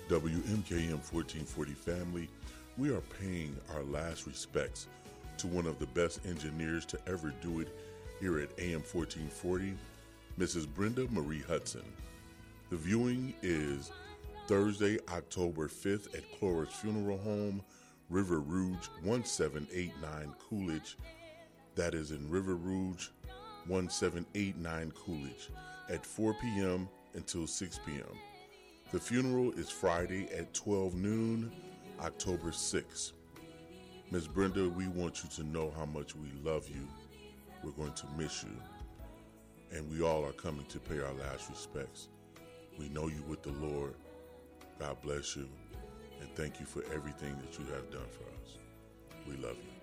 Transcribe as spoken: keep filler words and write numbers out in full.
W M K M fourteen forty family, we are paying our last respects to one of the best engineers to ever do it here at A M fourteen forty, Missus Brenda Marie Hudson. The viewing is Thursday, October fifth at Cloris Funeral Home, River Rouge, one seven eight nine Coolidge. That is in River Rouge, one seven eight nine Coolidge, at four p.m. until six p.m. The funeral is Friday at twelve noon, October sixth. Miss Brenda, we want you to know how much we love you. We're going to miss you. And we all are coming to pay our last respects. We know you with the Lord. God bless you. And thank you for everything that you have done for us. We love you.